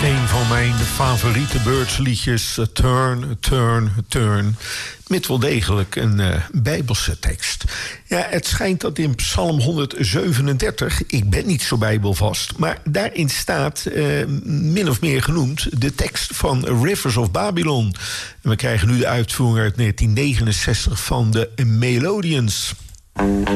Een van mijn favoriete Byrds liedjes, Turn, Turn, Turn. Met wel degelijk een Bijbelse tekst. Ja, het schijnt dat in Psalm 137, ik ben niet zo bijbelvast, maar daarin staat, min of meer genoemd, de tekst van Rivers of Babylon. En we krijgen nu de uitvoering uit 1969 van de Melodians.